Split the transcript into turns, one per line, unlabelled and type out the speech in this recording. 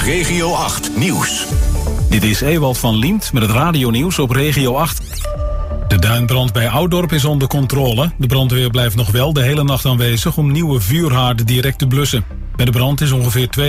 Regio 8 Nieuws.
Dit is Ewald van Liemt met het radionieuws op Regio 8. De duinbrand bij Oudorp is onder controle. De brandweer blijft nog wel de hele nacht aanwezig om nieuwe vuurhaarden direct te blussen. Bij de brand is ongeveer